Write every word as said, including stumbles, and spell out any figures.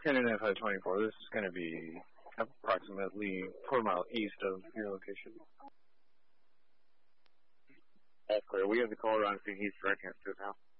Canon F I twenty-four, this is going to be approximately four miles east of your location. That's clear. We have the caller on scene. He's directing us to his house.